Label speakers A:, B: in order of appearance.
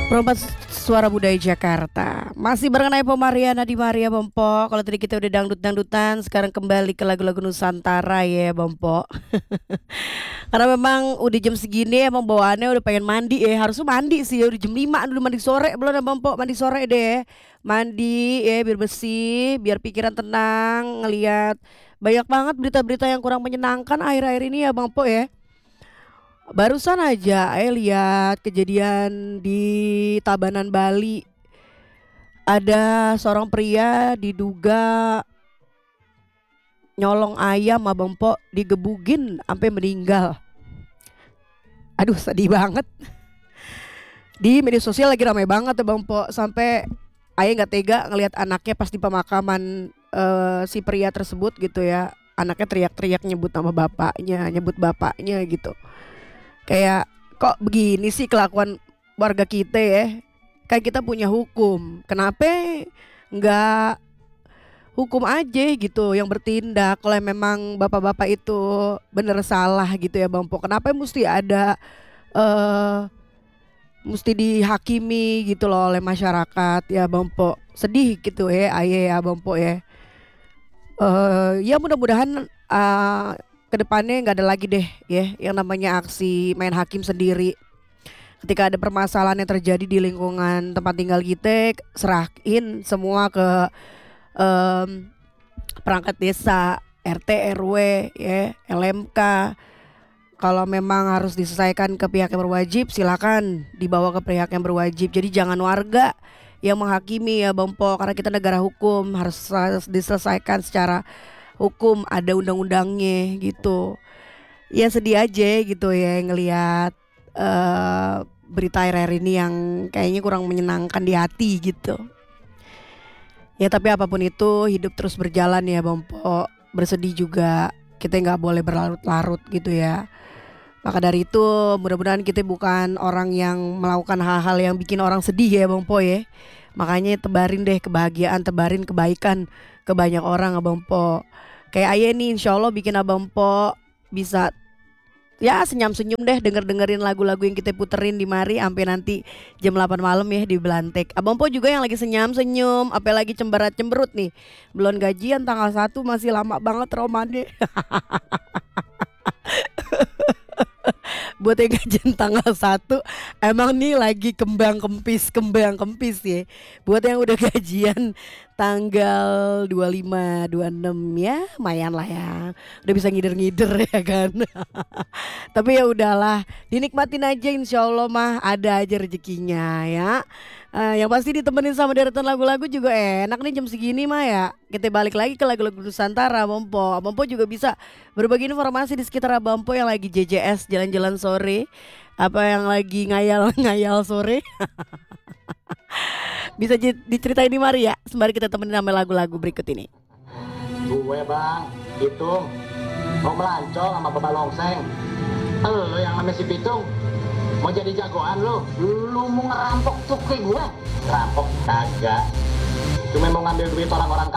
A: Perompak Suara Budaya Jakarta. Masih barengan Ipo Mariana di Maria Bompo. Kalau tadi kita udah dangdut-dangdutan, sekarang kembali ke lagu-lagu Nusantara ya Bompo. Karena memang udah jam segini emang bawaannya udah pengen mandi ya. Harusnya mandi sih ya, udah jam 5 dulu mandi sore belum ya Bompo. Mandi sore deh. Mandi ya biar bersih, biar pikiran tenang, ngelihat banyak banget berita-berita yang kurang menyenangkan akhir-akhir ini ya Bompo ya. Barusan aja lihat kejadian di Tabanan Bali. Ada seorang pria diduga nyolong ayam Abang Po, digebugin sampai meninggal. Aduh sedih banget. Di media sosial lagi ramai banget Abang Po, sampai ayah nggak tega ngelihat anaknya pas di pemakaman si pria tersebut gitu ya. Anaknya teriak-teriak nyebut nama bapaknya, nyebut bapaknya gitu. Kayak kok begini sih kelakuan warga kita ya. Kan kita punya hukum. Kenapa nggak hukum aja gitu yang bertindak kalau memang bapak-bapak itu bener salah gitu ya Bang Po. Kenapa mesti ada mesti dihakimi gitu loh oleh masyarakat ya Bang Po. Sedih gitu ya ayah ya Bang Po ya. Ya mudah-mudahan kedepannya nggak ada lagi deh ya yang namanya aksi main hakim sendiri. Ketika ada permasalahan yang terjadi di lingkungan tempat tinggal kita, serahin semua ke perangkat desa, RT, RW, ya, LMK. Kalau memang harus diselesaikan ke pihak yang berwajib, silakan dibawa ke pihak yang berwajib. Jadi jangan warga yang menghakimi ya Bang Po, karena kita negara hukum, harus diselesaikan secara hukum, ada undang-undangnya gitu. Ya sedih aja gitu ya ngelihat berita akhir-akhir ini yang kayaknya kurang menyenangkan di hati gitu. Ya tapi apapun itu hidup terus berjalan ya Bang Po. Bersedih juga, kita nggak boleh berlarut-larut gitu ya. Maka dari itu mudah-mudahan kita bukan orang yang melakukan hal-hal yang bikin orang sedih ya Bang Po ya. Makanya tebarin deh kebahagiaan, tebarin kebaikan ke banyak orang Abang Po. Kayak Ayah nih insya Allah bikin Abang Po bisa ya senyum-senyum deh dengerin lagu-lagu yang kita puterin di mari sampai nanti jam 8 malam ya di Belantek. Abang Po juga yang lagi senyum-senyum, apalagi cemberut-cemberut nih. Belum gajian tanggal 1 masih lama banget romannya. Buat yang gajian tanggal 1 emang nih lagi kembang kempis ya. Buat yang udah gajian tanggal 25, 26 ya lumayan lah ya. Udah bisa ngider-ngider ya kan. Tapi ya udahlah, dinikmatin aja insya Allah mah ada aja rezekinya ya. Yang pasti ditemenin sama deretan lagu-lagu juga enak nih jam segini mah ya. Kita balik lagi ke lagu-lagu Nusantara Bompo. Bompo juga bisa berbagi informasi di sekitar Bompo yang lagi JJS jalan-jalan sore. Apa yang lagi ngayal-ngayal sore. Bisa diceritain di mari ya. Sembari kita temenin sama lagu-lagu berikut ini.
B: Gue bang, itu mau melancong sama Bapak Longseng. Lo yang namanya si Pitung mau jadi jagoan lo mau ngerampok tuh kayak gue. Rampok kagak, cuma mau ngambil duit orang-orang